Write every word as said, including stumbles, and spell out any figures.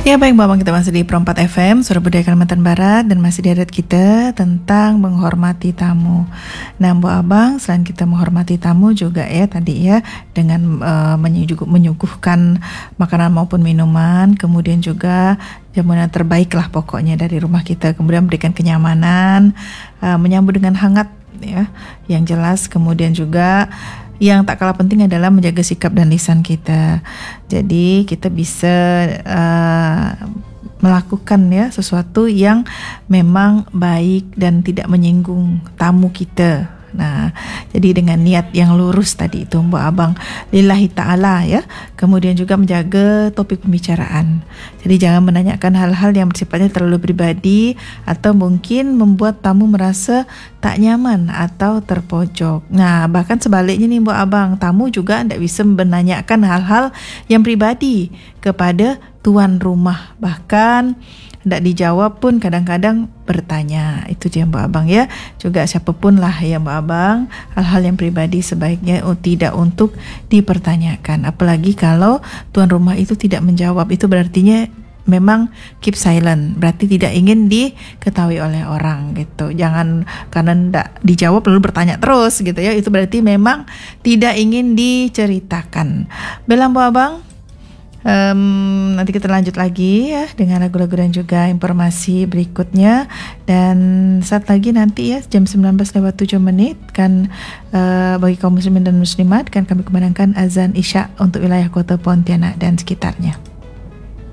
Ya baik, Bapak, kita masih di Pro empat F M, Suara Budaya Kalimantan Barat, dan masih di adat kita tentang menghormati tamu. Nah, Bu Abang, selain kita menghormati tamu juga ya tadi ya dengan uh, menyuguh, menyuguhkan makanan maupun minuman, kemudian juga jamuan yang terbaik lah pokoknya dari rumah kita, kemudian memberikan kenyamanan, uh, menyambut dengan hangat ya, yang jelas, kemudian juga yang tak kalah penting adalah menjaga sikap dan lisan kita. Jadi kita bisa uh, melakukan ya sesuatu yang memang baik dan tidak menyinggung tamu kita. Nah, jadi dengan niat yang lurus tadi itu, Mbak Abang, lillahi ta'ala ya. Kemudian juga menjaga topik pembicaraan. Jadi jangan menanyakan hal-hal yang bersifatnya terlalu pribadi atau mungkin membuat tamu merasa tak nyaman atau terpojok. Nah, bahkan sebaliknya nih Mbak Abang, tamu juga tidak bisa menanyakan hal-hal yang pribadi kepada tuan rumah. Bahkan tidak dijawab pun kadang-kadang bertanya. Itu dia Mbak Abang ya. Juga siapapun lah ya Mbak Abang, hal-hal yang pribadi sebaiknya oh, tidak untuk dipertanyakan. Apalagi kalau tuan rumah itu tidak menjawab, itu berartinya memang keep silent, berarti tidak ingin diketahui oleh orang gitu. Jangan karena tidak dijawab lalu bertanya terus gitu ya. Itu berarti memang tidak ingin diceritakan. Belang Mbak Abang. Um, nanti kita lanjut lagi ya dengan lagu-lagu dan juga informasi berikutnya. Dan saat lagi nanti ya jam sembilan belas lewat tujuh menit kan uh, bagi kaum muslimin dan muslimat kan kami kumandangkan azan isya untuk wilayah kota Pontianak dan sekitarnya.